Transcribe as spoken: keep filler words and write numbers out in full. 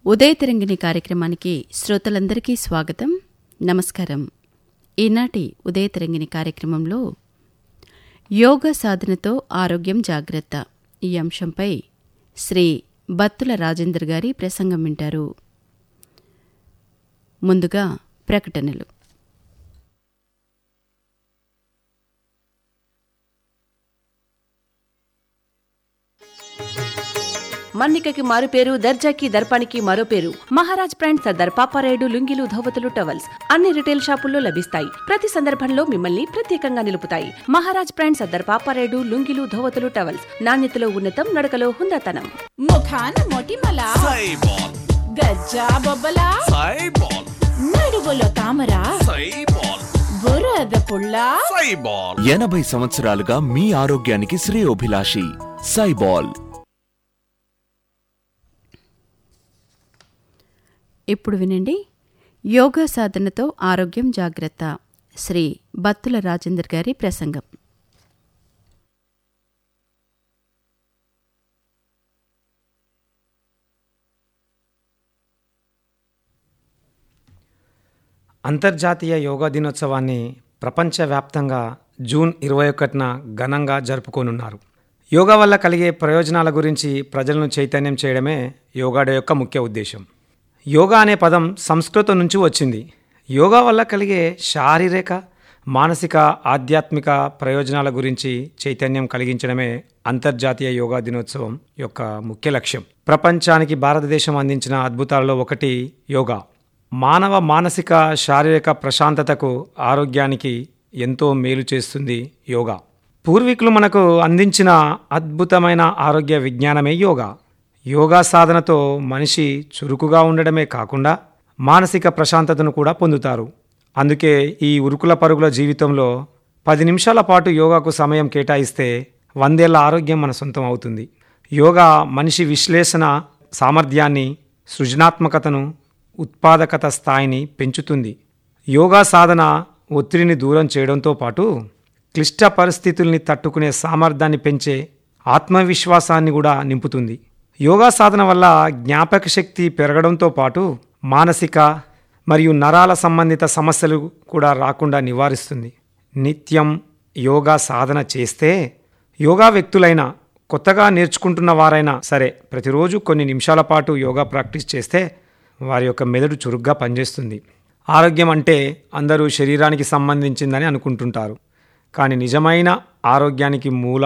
ఉదయతరంగిణి కార్యక్రమానికి శ్రోతలందరికీ స్వాగతం, నమస్కారం. ఈనాటి ఉదయతరంగిణి కార్యక్రమంలో యోగా సాధనతో ఆరోగ్యం జాగ్రత్త ఈ అంశంపై శ్రీ బత్తుల రాజేందర్ గారి ప్రసంగం వింటారు. ముందుగా ప్రకటనలు. మన్నికకి మారు పేరు, దర్జాకి దర్పానికి మరో పేరు. మహారాజ్ బ్రాండ్ సర్దార్ పాపారాయుడు లుంగీలు, ధోవతులు, టవల్స్ అన్ని రిటైల్ షాపుల్లో లభిస్తాయి. ప్రతి సందర్భంలో మిమ్మల్ని ప్రత్యేకంగా నిలుపుతాయి. మహారాజ్ బ్రాండ్ సర్దార్ పాపారాయుడు లుంగీలు, ధోవతులు, టవల్స్ నాణ్యతలో ఉన్నతం, నడకలో హుందాతనం. ముఖాన మొటిమల సైబాల్, గజ్జా బొబ్బల సైబాల్, నడువులో తామర సైబాల్, బురద పుల్ల సైబాల్. ఎనభై సంవత్సరాలుగా మీ ఆరోగ్యానికి శ్రేయోభిలాషి సైబాల్. ఇప్పుడు వినండి, యోగా సాధనతో ఆరోగ్యం జాగ్రత్త శ్రీ బత్తుల రాజేందర్ గారి ప్రసంగం. అంతర్జాతీయ యోగా దినోత్సవాన్ని ప్రపంచవ్యాప్తంగా జూన్ ఇరవై ఒకటిన ఘనంగా జరుపుకోనున్నారు. యోగా వల్ల కలిగే ప్రయోజనాల గురించి ప్రజలను చైతన్యం చేయడమే యోగా డే యొక్క ముఖ్య ఉద్దేశం. యోగా అనే పదం సంస్కృతం నుంచి వచ్చింది. యోగా వల్ల కలిగే శారీరక, మానసిక, ఆధ్యాత్మిక ప్రయోజనాల గురించి చైతన్యం కలిగించడమే అంతర్జాతీయ యోగా దినోత్సవం యొక్క ముఖ్య లక్ష్యం. ప్రపంచానికి భారతదేశం అందించిన అద్భుతాలలో ఒకటి యోగా. మానవ మానసిక, శారీరక ప్రశాంతతకు, ఆరోగ్యానికి ఎంతో మేలు చేస్తుంది యోగా. పూర్వీకులు మనకు అందించిన అద్భుతమైన ఆరోగ్య విజ్ఞానమే యోగా. యోగా సాధనతో మనిషి చురుకుగా ఉండడమే కాకుండా మానసిక ప్రశాంతతను కూడా పొందుతారు. అందుకే ఈ ఉరుకుల పరుగుల జీవితంలో పది నిమిషాల పాటు యోగాకు సమయం కేటాయిస్తే వందేళ్ల ఆరోగ్యం మన సొంతం అవుతుంది. యోగా మనిషి విశ్లేషణ సామర్థ్యాన్ని, సృజనాత్మకతను, ఉత్పాదకత స్థాయిని పెంచుతుంది. యోగా సాధన ఒత్తిడిని దూరం చేయడంతో పాటు క్లిష్ట పరిస్థితుల్ని తట్టుకునే సామర్థ్యాన్ని పెంచే ఆత్మవిశ్వాసాన్ని కూడా నింపుతుంది. యోగా సాధన వల్ల జ్ఞాపక శక్తి పెరగడంతో పాటు మానసిక మరియు నరాల సంబంధిత సమస్యలు కూడా రాకుండా నివారిస్తుంది. నిత్యం యోగా సాధన చేస్తే యోగా వ్యక్తులైనా, కొత్తగా నేర్చుకుంటున్న వారైనా సరే ప్రతిరోజు కొన్ని నిమిషాల పాటు యోగా ప్రాక్టీస్ చేస్తే వారి యొక్క మెదడు చురుగ్గా పనిచేస్తుంది. ఆరోగ్యం అంటే అందరూ శరీరానికి సంబంధించిందని అనుకుంటుంటారు. కానీ నిజమైన ఆరోగ్యానికి మూల